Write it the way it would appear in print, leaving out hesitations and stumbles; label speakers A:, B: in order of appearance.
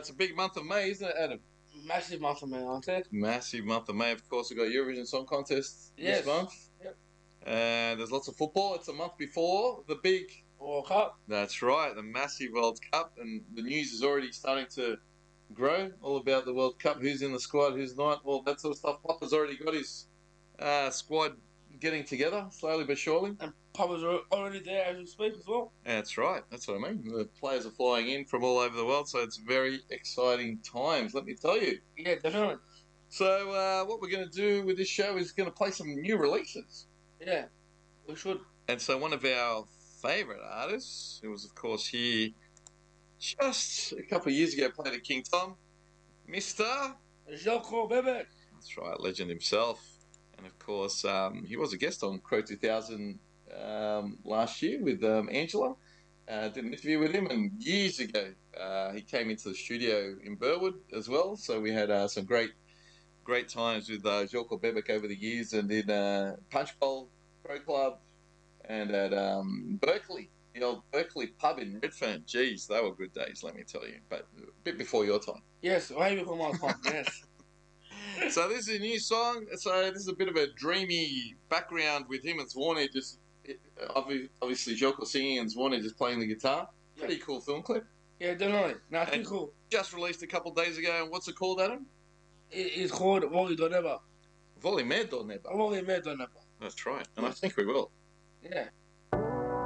A: it's a big month of May, isn't it, Adam?
B: Massive month of May, aren't it?
A: Massive month of May. Of course, we've got Eurovision Song Contest
B: Yes.
A: this month.
B: Yep.
A: And there's lots of football. It's a month before the big
B: World Cup.
A: That's right, the massive World Cup, and the news is already starting to grow all about the World Cup. Who's in the squad, who's not, all that sort of stuff. Papa's already got his squad getting together, slowly but surely.
B: And Papa's already there as we speak as well.
A: That's right, that's what I mean. The players are flying in from all over the world, so it's very exciting times, let me tell you.
B: Yeah, definitely.
A: So what we're going to do with this show is going to play some new releases.
B: Yeah, we should.
A: And so one of our favourite artists, who was of course here just a couple of years ago, played at King Tom, Mr.
B: Joko Bebek.
A: That's right, legend himself. And of course, he was a guest on Crow 2000 last year with Angela. Did an interview with him, and years ago he came into the studio in Burwood as well. So we had some great times with Joko Bebek over the years, and in Punch Bowl Pro Club, and at Berkeley, the old Berkeley pub in Redfern. Geez, they were good days, let me tell you. But a bit before your time.
B: Yes, way before my time, yes.
A: So this is a new song. So this is a bit of a dreamy background with him and Zwane, just obviously Joko singing and Zwane just playing the guitar. Pretty cool film clip.
B: Yeah, definitely. No, it's pretty cool.
A: Just released a couple of days ago. And what's it called, Adam?
B: It's called Voli do Neba.
A: Voli Med do Neba.
B: Voli Med do Neba.
A: That's right. And I think we will.
B: Yeah.